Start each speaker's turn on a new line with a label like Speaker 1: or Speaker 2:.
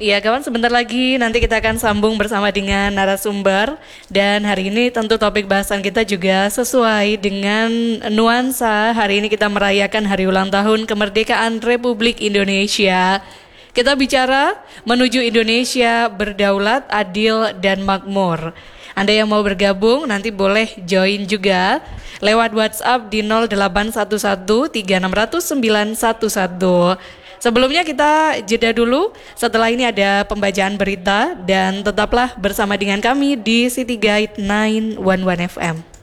Speaker 1: Iya kawan, sebentar lagi nanti kita akan sambung bersama dengan narasumber. Dan hari ini tentu topik bahasan kita juga sesuai dengan nuansa. Hari ini kita merayakan hari ulang tahun kemerdekaan Republik Indonesia. Kita bicara menuju Indonesia berdaulat, adil, dan makmur. Anda yang mau bergabung nanti boleh join juga lewat WhatsApp di 0811 3600 911. Sebelumnya kita jeda dulu, setelah ini ada pembacaan berita dan tetaplah bersama dengan kami di City Guide 911 FM.